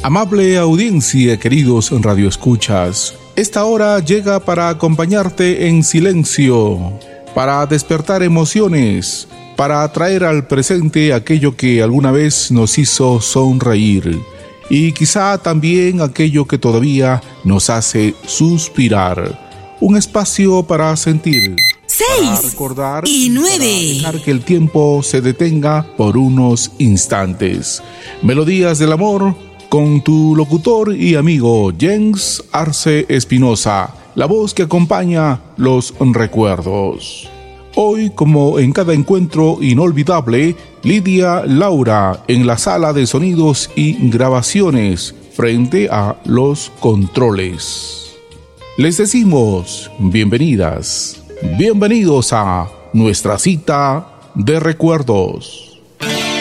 Amable audiencia, queridos radioescuchas, esta hora llega para acompañarte en silencio, para despertar emociones, para traer al presente aquello que alguna vez nos hizo sonreír y quizá también aquello que todavía nos hace suspirar. Un espacio para sentir, 6 para recordar y 9. Para dejar que el tiempo se detenga por unos instantes. Melodías del amor con tu locutor y amigo Jens Arce Espinosa, la voz que acompaña los recuerdos. Hoy, como en cada encuentro inolvidable, Lidia Laura en la sala de sonidos y grabaciones frente a los controles. Les decimos bienvenidas, bienvenidos a nuestra cita de recuerdos.